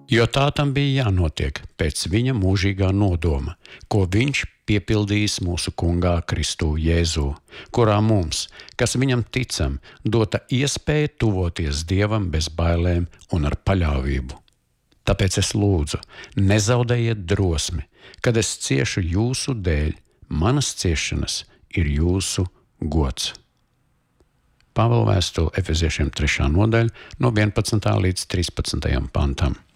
Jo tā tam bija jānotiek pēc viņa mūžīgā nodoma, ko viņš piepildījis mūsu kungā Kristū Jēzū, kurā mums, kas viņam ticam, dota iespēja tuvoties Dievam bez bailēm un ar paļāvību. Tāpēc es lūdzu, nezaudējiet drosmi, kad es ciešu jūsu dēļ, manas ciešanas ir jūsu gods. Pāvila vēstule Efeziešiem 3. nodaļa no 11. līdz 13. pantam.